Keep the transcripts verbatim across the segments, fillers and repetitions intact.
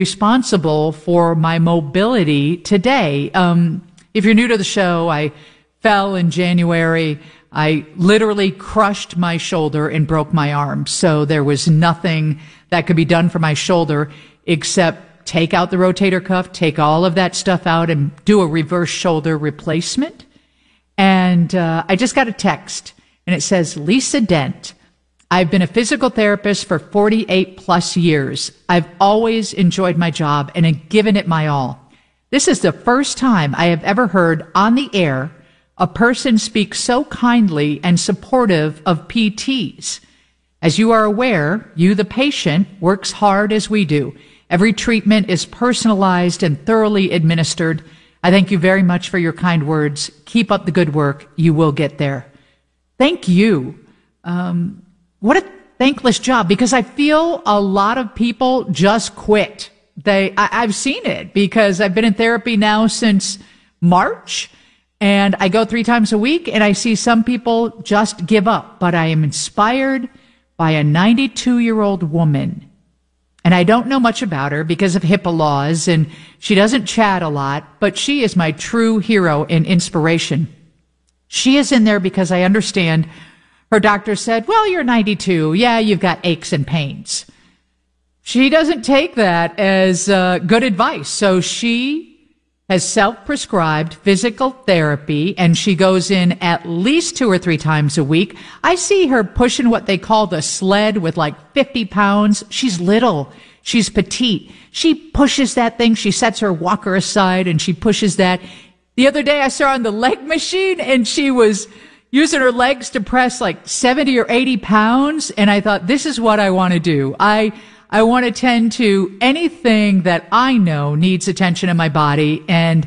responsible for my mobility today. Um, if you're new to the show, I fell in January. I literally crushed my shoulder and broke my arm. So there was nothing that could be done for my shoulder except take out the rotator cuff, take all of that stuff out, and do a reverse shoulder replacement. And uh, I just got a text, and it says, Lisa Dent, I've been a physical therapist for forty-eight plus years. I've always enjoyed my job and have given it my all. This is the first time I have ever heard on the air a person speak so kindly and supportive of P Ts. As you are aware, you, the patient, works hard as we do. Every treatment is personalized and thoroughly administered. I thank you very much for your kind words. Keep up the good work. You will get there. Thank you. Um, what a thankless job, because I feel a lot of people just quit. They, I, I've seen it because I've been in therapy now since March. And I go three times a week, and I see some people just give up. But I am inspired by a ninety-two-year-old woman. And I don't know much about her because of HIPAA laws, and she doesn't chat a lot, but she is my true hero and inspiration. She is in there because I understand her doctor said, well, you're ninety-two. Yeah, you've got aches and pains. She doesn't take that as uh, good advice. So she has self-prescribed physical therapy, and she goes in at least two or three times a week. I see her pushing what they call the sled with like fifty pounds. She's little. She's petite. She pushes that thing. She sets her walker aside and she pushes that. The other day I saw her on the leg machine, and she was using her legs to press like seventy or eighty pounds. And I thought, this is what I want to do. I I want to tend to anything that I know needs attention in my body. And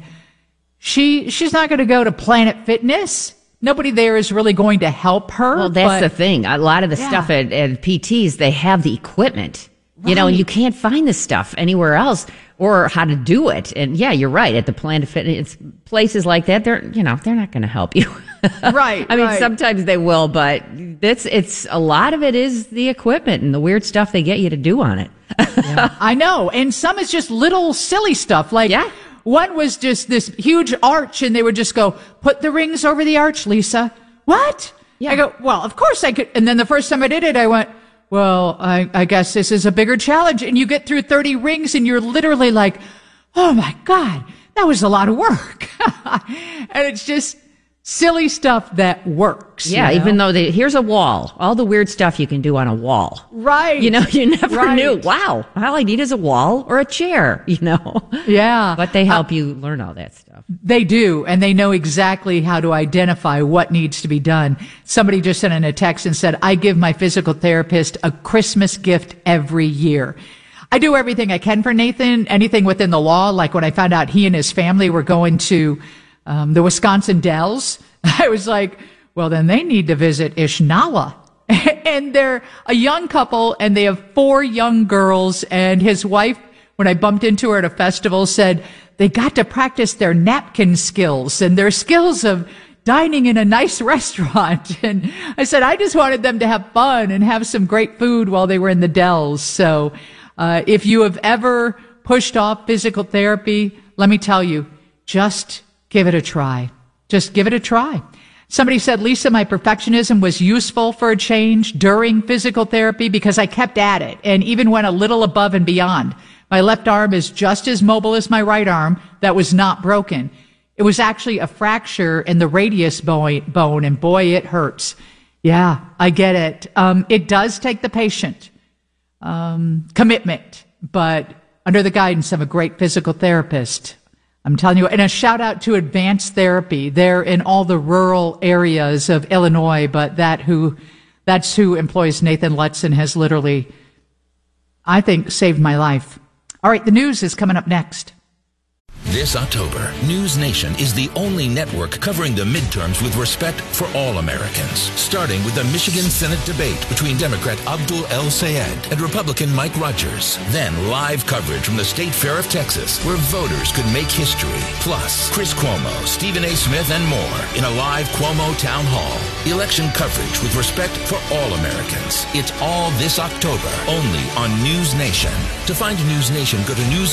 she, she's not going to go to Planet Fitness. Nobody there is really going to help her. Well, that's but, the thing. A lot of the yeah. stuff at, at P Ts, they have the equipment, right. you know, and you can't find this stuff anywhere else or how to do it. And yeah, you're right. At the Planet Fitness, places like that, they're, you know, they're not going to help you. Right. I mean, right. sometimes they will, but it's, it's a lot of it is the equipment and the weird stuff they get you to do on it. Yeah, I know. And some is just little silly stuff. Like yeah. one was just this huge arch, and they would just go, put the rings over the arch, Lisa. What? Yeah. I go, well, of course I could. And then the first time I did it, I went, well, I, I guess this is a bigger challenge. And you get through thirty rings and you're literally like, oh my God, that was a lot of work. And it's just silly stuff that works. Yeah, you know? even though they, here's a wall. All the weird stuff you can do on a wall. Right. You know, you never right. knew. Wow, all I need is a wall or a chair, you know. Yeah. But they help uh, you learn all that stuff. They do, and they know exactly how to identify what needs to be done. Somebody just sent in a text and said, I give my physical therapist a Christmas gift every year. I do everything I can for Nathan, anything within the law. Like when I found out he and his family were going to um, the Wisconsin Dells, I was like, well, then they need to visit Ishnala. And they're a young couple, and they have four young girls, and his wife, when I bumped into her at a festival, said they got to practice their napkin skills and their skills of dining in a nice restaurant. And I said, I just wanted them to have fun and have some great food while they were in the Dells. So uh, if you have ever pushed off physical therapy, let me tell you, just give it a try. Just give it a try. Somebody said, Lisa, my perfectionism was useful for a change during physical therapy because I kept at it and even went a little above and beyond. My left arm is just as mobile as my right arm. That was not broken. It was actually a fracture in the radius bone, and boy, it hurts. Yeah, I get it. Um, it does take the patient um, commitment, but under the guidance of a great physical therapist, I'm telling you, and a shout out to Advanced Therapy. They're in all the rural areas of Illinois, but that who, that's who employs Nathan Lutzen has literally, I think, saved my life. All right, the news is coming up next. This October, News Nation is the only network covering the midterms with respect for all Americans, starting with the Michigan Senate debate between Democrat Abdul El Sayed and Republican Mike Rogers. Then live coverage from the State Fair of Texas, where voters could make history. Plus, Chris Cuomo, Stephen A. Smith, and more in a live Cuomo Town Hall. Election coverage with respect for all Americans. It's all this October, only on News Nation. To find News Nation, go to news